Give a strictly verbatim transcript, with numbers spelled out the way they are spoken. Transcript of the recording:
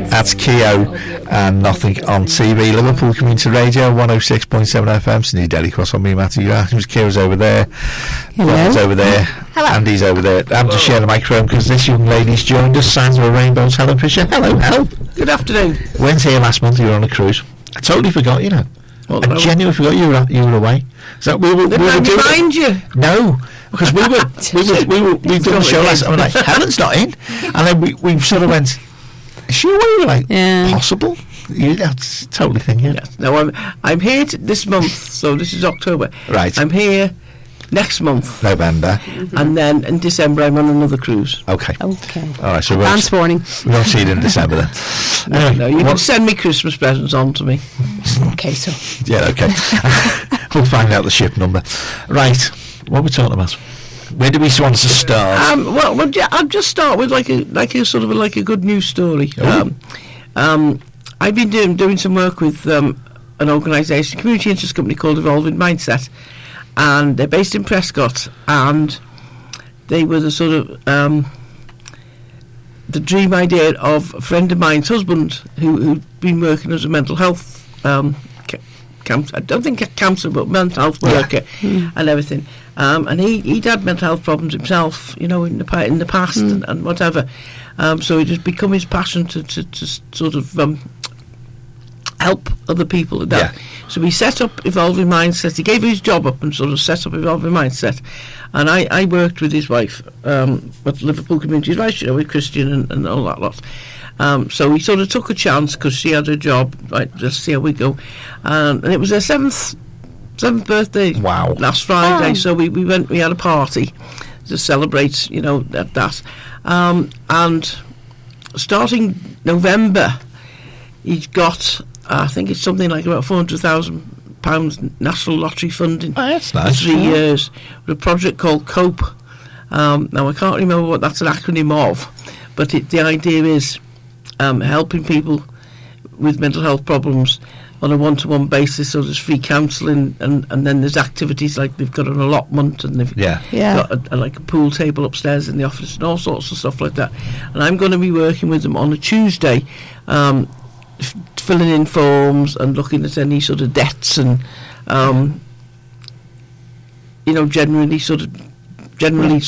That's Keogh and Nothing on T V. Liverpool Community Radio, one oh six point seven F M. Sydney Daily Cross on me, Matthew Atkins. Keogh's over there. Robin's over there. Hello. Andy's over there. I'm just sharing the microphone because this young lady's joined us. Signs of a Rainbows, Helen Fisher. Hello, Hel. Good afternoon. When's here last month? You were on a cruise. I totally forgot, you know. Well, I no. genuinely forgot you were you were away. So we were, we were doing remind you. No, because we were we were we were we done the show last. I was like, Helen's not in, and then we we sort of went. Is she away? We were like, Yeah. possible? Yeah, that's totally thinking. Yes. No, I'm I'm here t- this month, so this is October. Right. I'm here next month, November. and then in December I'm on another cruise. Okay. Okay. All right. So we won't, Advance warning. we won't see it in December then. Anyway, No, you can what- send me Christmas presents on to me. Okay, so Yeah. Okay. We'll find out the ship number. Right. What are we talking about? Where do we want to start? Um, well, well, yeah, I'll just start with like a like a sort of a, like a good news story. Oh. Um, um, I've been doing doing some work with um, an organisation, community interest company called Evolving Mindset, and they're based in Prescott, and they were the sort of um, the dream idea of a friend of mine's husband who who'd been working as a mental health um, ca- camp- I don't think a counsellor, but mental health worker and everything. Um, and he he'd had mental health problems himself, you know, in the pa- in the past and, and whatever. Um, so it has become his passion to to, to sort of um, help other people with that. Yeah. So he set up Evolving Mindset. He gave his job up and sort of set up Evolving Mindset. And I, I worked with his wife um, at Liverpool Community Advice, you know, with Christian and, and all that lot. Um, so he sort of took a chance because she had a job, right, just see how we go. Um, and it was her seventh seventh birthday Wow. last Friday. Oh. So we, we went, we had a party to celebrate, you know, that. that. Um, and starting November, he's got, I think it's something like about four hundred thousand pounds National Lottery funding. Oh, that's For nice. three years with a project called COPE. Um, now I can't remember what that's an acronym of, but it, the idea is um, helping people with mental health problems on a one-to-one basis. So there's free counselling, and, and then there's activities like they've got an allotment, and they've Yeah. Yeah. got a, a, like a pool table upstairs in the office and all sorts of stuff like that. And I'm going to be working with them on a Tuesday, um, f- filling in forms and looking at any sort of debts and um, you know, generally sort of generally